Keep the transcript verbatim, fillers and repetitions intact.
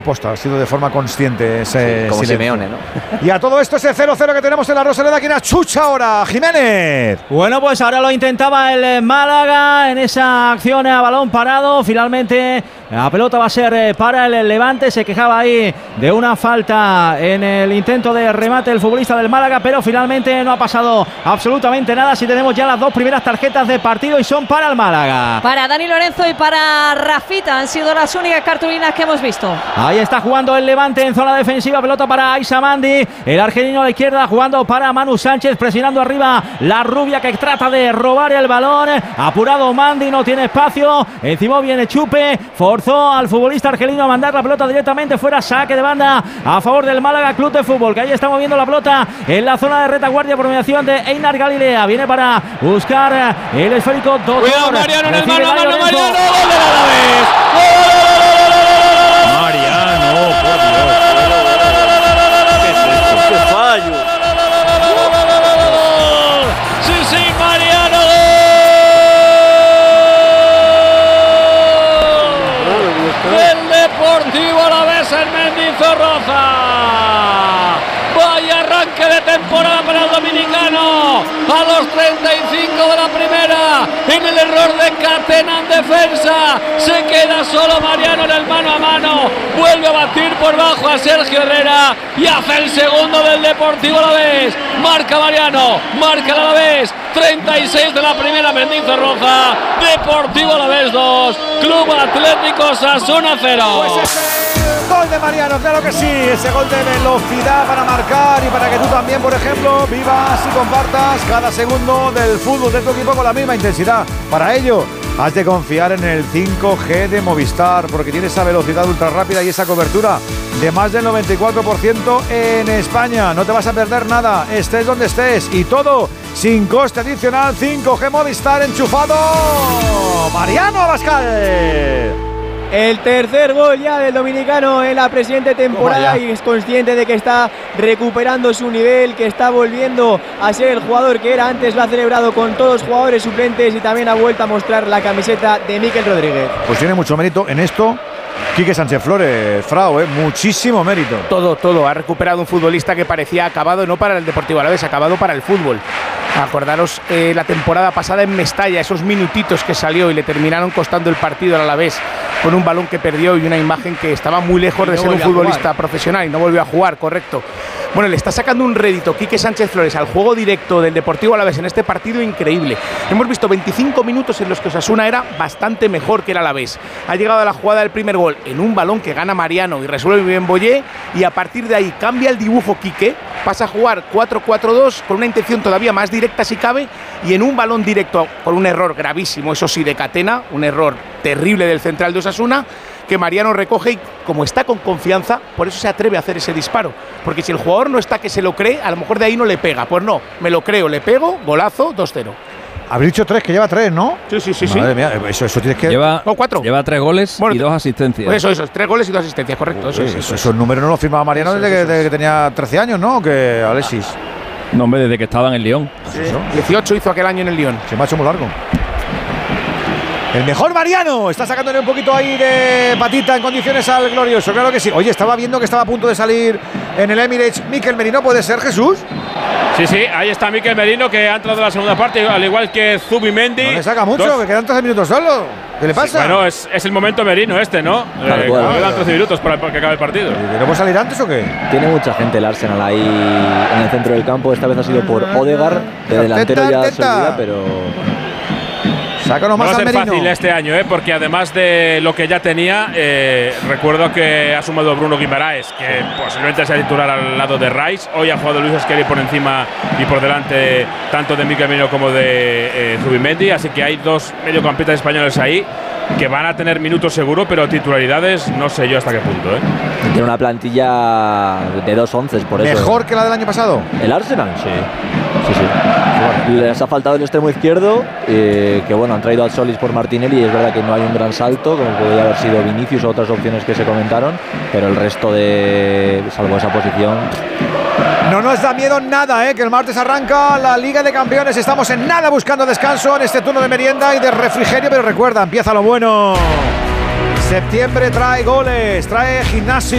Posta, ha sido de forma consciente ese sí, como silencio. Simeone, ¿no? Y a todo esto ese cero cero que tenemos en la Rosaleda, ¿quién achucha ahora? Jiménez. Bueno, pues ahora lo intentaba el Málaga en esa acción a balón parado. Finalmente la pelota va a ser para el Levante. Se quejaba ahí de una falta en el intento de remate el futbolista del Málaga, pero finalmente no ha pasado absolutamente nada. Si tenemos ya las dos primeras tarjetas de partido y son para el Málaga. Para Dani Lorenzo y para Rafita han sido las únicas cartulinas que hemos visto. Ahí está jugando el Levante en zona defensiva, pelota para Aissa Mandi, el argelino a la izquierda jugando para Manu Sánchez, presionando arriba la rubia que trata de robar el balón, apurado Mandi, no tiene espacio, encima viene Chupe, forzó al futbolista argelino a mandar la pelota directamente fuera, saque de banda a favor del Málaga Club de Fútbol, que ahí está moviendo la pelota en la zona de retaguardia por mediación de Einar Galilea, viene para buscar el esférico Doctor. Cuidado Mariano en el mano a mano, Mariano, Lorenzo. gol de la vez. ¡Gol! Mariano, por Dios. ¿Qué es esto? ¡Qué fallo! Sí, sí, Mariano. El Deportivo Alavés en Mendizorroza. Vaya arranque de temporada para el dominicano. A los treinta y cinco de la primera, en el error de Catena en defensa, se queda solo Mariano en el mano a mano, vuelve a batir por bajo a Sergio Herrera y hace el segundo del Deportivo Alavés. Marca Mariano, marca el Alavés, treinta y seis de la primera, Mendizorroza, Deportivo Alavés dos, Club Atlético Osasuna cero. Pues ese gol de Mariano, claro que sí, ese gol de velocidad para marcar y para que tú también, por ejemplo, vivas y compartas cada segundo del fútbol de tu equipo con la misma intensidad. Para ello, has de confiar en el cinco G de Movistar, porque tiene esa velocidad ultra rápida y esa cobertura de más del noventa y cuatro por ciento en España. No te vas a perder nada, estés donde estés, y todo sin coste adicional. cinco G Movistar enchufado. Mariano Abascal. El tercer gol ya del dominicano en la presente temporada y es consciente de que está recuperando su nivel, que está volviendo a ser el jugador que era antes. Lo ha celebrado con todos los jugadores suplentes y también ha vuelto a mostrar la camiseta de Mikel Rodríguez. Pues tiene mucho mérito en esto Quique Sánchez Flores, Frau, ¿eh? Muchísimo mérito. Todo, todo. Ha recuperado un futbolista que parecía acabado no para el Deportivo Alavés, acabado para el fútbol. Acordaros eh, la temporada pasada en Mestalla, esos minutitos que salió y le terminaron costando el partido al Alavés con un balón que perdió y una imagen que estaba muy lejos de ser un futbolista profesional y no volvió a jugar, correcto. Bueno, le está sacando un rédito Quique Sánchez Flores al juego directo del Deportivo Alavés en este partido increíble. Hemos visto veinticinco minutos en los que Osasuna era bastante mejor que el Alavés. Ha llegado a la jugada del primer gol en un balón que gana Mariano y resuelve bien Boyé, y a partir de ahí cambia el dibujo Quique, pasa a jugar cuatro cuatro dos con una intención todavía más directa si cabe, y en un balón directo con un error gravísimo, eso sí, de Catena, un error terrible del central de Osasuna, que Mariano recoge y como está con confianza, por eso se atreve a hacer ese disparo, porque si el jugador no está que se lo cree, a lo mejor de ahí no le pega. Pues no, me lo creo, le pego, golazo, dos cero. Habéis dicho tres, que lleva tres, ¿no? Sí, sí, sí. Madre sí. mía, eso, eso tienes que... Lleva, no, cuatro. Lleva tres goles bueno, y dos asistencias. Pues eso, eso, tres goles y dos asistencias, correcto. Eso, Uy, eso, eso, eso, esos números no los firmaba Mariano eso, desde, eso, que, desde que tenía trece años, ¿no? Que Alexis. No, hombre, desde que estaba en el Lyon. Sí. dieciocho hizo aquel año en el Lyon. Se me ha hecho muy largo. El mejor Mariano está sacándole un poquito ahí de patita en condiciones al glorioso, claro que sí. Oye, estaba viendo que estaba a punto de salir en el Emirates Mikel Merino, ¿puede ser, Jesús? Sí, sí, ahí está Mikel Merino, que ha entrado en la segunda parte, al igual que Zubimendi. No le saca mucho, dos. Que quedan trece minutos solo. ¿Qué le pasa? Sí, bueno, es, es el momento Merino este, ¿no? Claro, eh, claro. Quedan trece minutos para, para que acabe el partido. ¿Y no puede salir antes o qué? Tiene mucha gente el Arsenal ahí en el centro del campo. Esta vez ha sido por Odegaard, de delantero ya se olvida, pero... Sácanos no más va a ser al Merino. fácil este año, ¿eh? Porque además de lo que ya tenía, eh, recuerdo que ha sumado Bruno Guimaraes, que posiblemente sea titular al lado de Rice. Hoy ha jugado Luis Esqueri por encima y por delante tanto de Mikel Merino como de eh, Zubimendi. Así que hay dos mediocampistas españoles ahí que van a tener minutos seguro, pero titularidades no sé yo hasta qué punto, ¿eh? Tiene una plantilla de dos onces, por eso. ¿Mejor que la del año pasado? ¿El Arsenal? Sí. Sí, sí. Les ha faltado el extremo izquierdo, eh, que bueno, han traído a Solis por Martinelli y es verdad que no hay un gran salto, como podría haber sido Vinicius o otras opciones que se comentaron, pero el resto de, salvo esa posición... No nos da miedo nada, ¿eh? Que el martes arranca la Liga de Campeones. Estamos en nada buscando descanso en este turno de merienda y de refrigerio, pero recuerda, empieza lo bueno. Septiembre trae goles, trae gimnasio.